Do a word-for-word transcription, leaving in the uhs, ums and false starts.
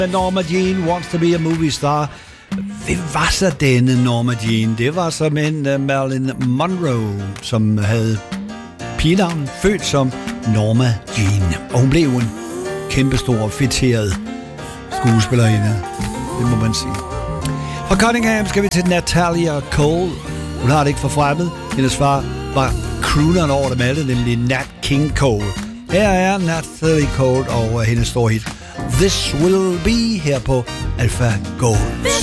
Norma Jean wants to be a movie star. Hvem var så denne Norma Jean? Det var som en uh, Marilyn Monroe, som havde pigenavn, født som Norma Jean. Og hun blev en kæmpestor, fætteret skuespillerinde. Det må man sige. Fra Cunningham skal vi til Natalia Cole. Hun har det ikke for fremmed. Hendes far var crooneren over dem alle, nemlig Nat King Cole. Her er Natalia Cole og hendes store hit This Will Be her på Alpha Gold.